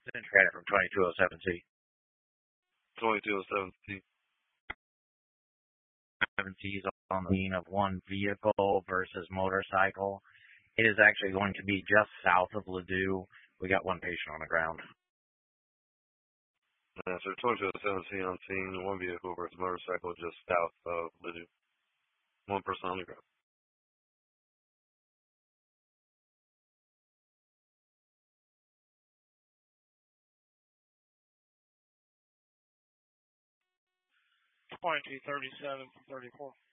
Credit from 2207C. 2207C. 7C is on the scene of one vehicle versus motorcycle. It is actually going to be just south of Ladue. We got one patient on the ground. So 2207C on scene, one vehicle versus motorcycle just south of Ladue. One person on the ground. .237 from 34.